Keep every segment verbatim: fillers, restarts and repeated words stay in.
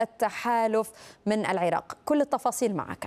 التحالف من العراق. كل التفاصيل معك.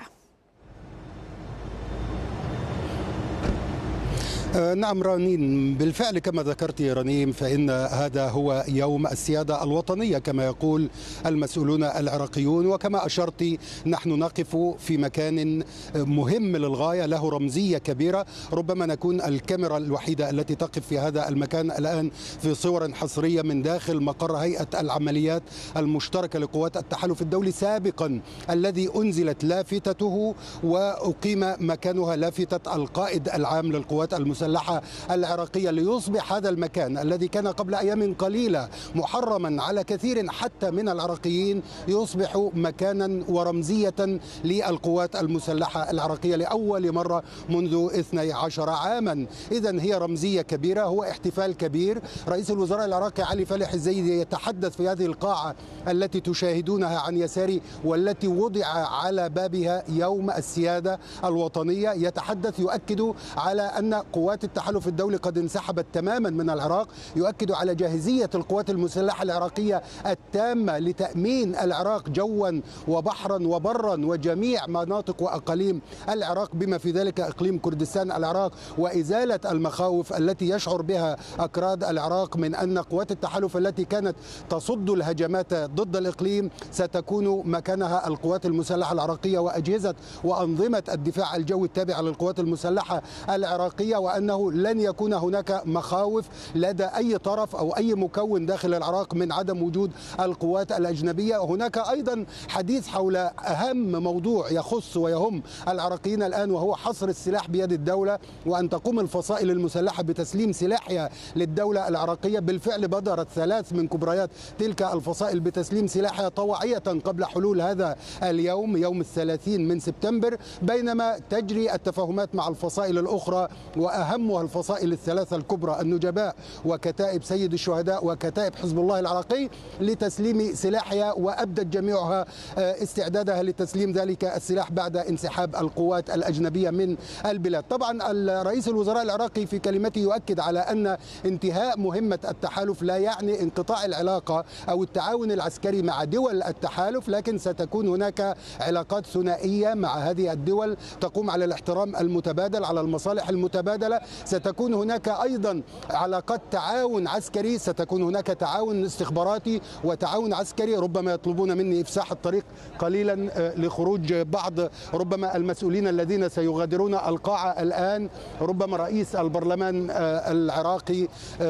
نعم رنيم، بالفعل كما ذكرت رنيم فإن هذا هو يوم السيادة الوطنية كما يقول المسؤولون العراقيون، وكما أشرت نحن نقف في مكان مهم للغاية له رمزية كبيرة. ربما نكون الكاميرا الوحيدة التي تقف في هذا المكان الآن في صور حصرية من داخل مقر هيئة العمليات المشتركة لقوات التحالف الدولي سابقا، الذي أنزلت لافتته وأقيم مكانها لافتة القائد العام للقوات المسلحة المسلحة العراقية، ليصبح هذا المكان الذي كان قبل أيام قليلة محرما على كثير حتى من العراقيين يصبح مكانا ورمزية للقوات المسلحة العراقية لأول مرة منذ اثني عشر عاما. إذن هي رمزية كبيرة، هو احتفال كبير. رئيس الوزراء العراقي علي فالح الزايدي يتحدث في هذه القاعة التي تشاهدونها عن يساري والتي وضع على بابها يوم السيادة الوطنية، يتحدث يؤكد على أن قوات التحالف الدولي قد انسحبت تماما من العراق، يؤكد على جاهزية القوات المسلحة العراقية التامة لتأمين العراق جوا وبحرا وبرا وجميع مناطق وأقاليم العراق بما في ذلك إقليم كردستان العراق، وإزالة المخاوف التي يشعر بها أكراد العراق من أن قوات التحالف التي كانت تصد الهجمات ضد الإقليم ستكون مكانها القوات المسلحة العراقية وأجهزة وأنظمة الدفاع الجوي التابعة للقوات المسلحة العراقية، وأنه لن يكون هناك مخاوف لدى أي طرف أو أي مكون داخل العراق من عدم وجود القوات الأجنبية. هناك أيضا حديث حول أهم موضوع يخص ويهم العراقيين الآن، وهو حصر السلاح بيد الدولة وأن تقوم الفصائل المسلحة بتسليم سلاحها للدولة العراقية. بالفعل بدرت ثلاث من كبريات تلك الفصائل بتسليم سلاحها طوعية قبل حلول هذا اليوم يوم الثلاثين من سبتمبر، بينما تجري التفاهمات مع الفصائل الأخرى وأهمها الفصائل الثلاثة الكبرى النجباء وكتائب سيد الشهداء وكتائب حزب الله العراقي لتسليم سلاحها، وأبدت جميعها استعدادها لتسليم ذلك السلاح بعد انسحاب القوات الأجنبية من البلاد. طبعا رئيس الوزراء العراقي في كلمته يؤكد على أن انتهاء مهمة التحالف لا يعني انقطاع العلاقة أو التعاون العسكري مع دول التحالف، لكن ستكون هناك علاقات ثنائية مع هذه الدول تقوم على الاحترام المتبادل على المصالح المتبادلة. ستكون هناك أيضا علاقات تعاون عسكري، ستكون هناك تعاون استخباراتي وتعاون عسكري. ربما يطلبون مني إفساح الطريق قليلا لخروج بعض ربما المسؤولين الذين سيغادرون القاعة الآن. ربما رئيس البرلمان العراقي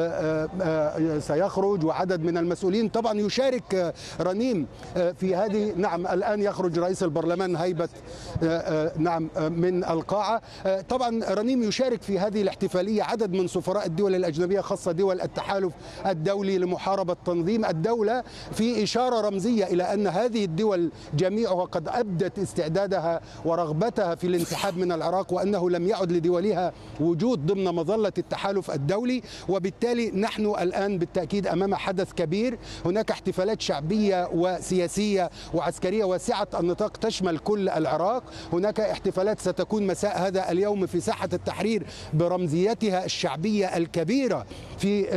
سيخرج وعدد من المسؤولين طبعا يشارك رنيم في هذه. نعم الآن يخرج رئيس البرلمان هيبة نعم من القاعة. طبعا رنيم يشارك في هذه الاحتفالية عدد من سفراء الدول الأجنبية خاصة دول التحالف الدولي لمحاربة تنظيم الدولة، في إشارة رمزية إلى أن هذه الدول جميعها قد أبدت استعدادها ورغبتها في الانسحاب من العراق، وأنه لم يعد لدولها وجود ضمن مظلة التحالف الدولي. وبالتالي نحن الآن بالتأكيد أمام حدث كبير. هناك احتفالات شعبية وسياسية وعسكرية واسعة النطاق تشمل كل العراق. هناك احتفالات ستكون مساء هذا اليوم في ساحة التحرير برمزيتها الشعبية الكبيرة في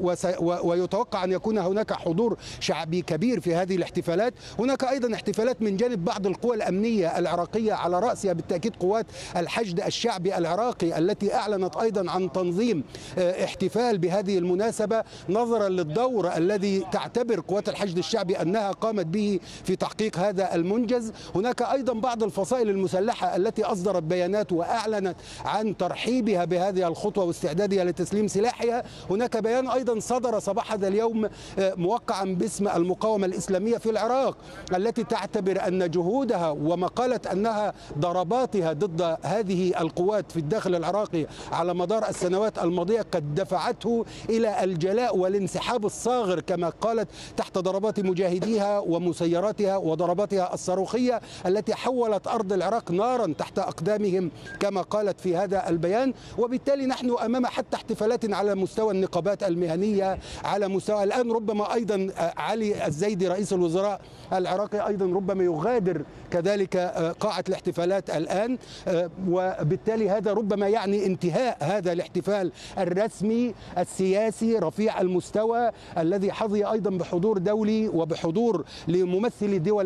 ويتوقع أن يكون هناك حضور شعبي كبير في هذه الاحتفالات. هناك أيضا احتفالات من جانب بعض القوى الأمنية العراقية على رأسها بالتأكيد قوات الحشد الشعبي العراقي التي أعلنت أيضا عن تنظيم احتفال بهذه المناسبة نظرا للدور الذي تعتبر قوات الحشد الشعبي أنها قامت به في تحقيق هذا المنجز. هناك أيضا بعض الفصائل المسلحة التي أصدرت بيانات وأعلنت عن ترحيبها بهذه الخطوة واستعدادها لتسليم سلاحها. هناك بيان أيضا صدر صباح هذا اليوم موقعا باسم المقاومة الإسلامية في العراق التي تعتبر أن جهودها وما قالت أنها ضرباتها ضد هذه القوات في الداخل العراقي على مدار السنوات الماضية قد دفعته إلى الجلاء والانسحاب الصاغر كما قالت تحت ضربات مجاهديها ومسيراتها وضرباتها الصاروخية التي حولت أرض العراق نارا تحت أقدامهم كما قالت في هذا البيان. وبالتالي نحن أمام حتى احتفالات على مستوى النقابات المهنية، على مستوى الآن ربما أيضا علي الزايدي رئيس الوزراء العراقي أيضا ربما يغادر كذلك قاعة الاحتفالات الآن، وبالتالي هذا ربما يعني انتهاء هذا الاحتفال الرسمي السياسي رفيع المستوى الذي حظي أيضا بحضور دولي وبحضور لممثلي دول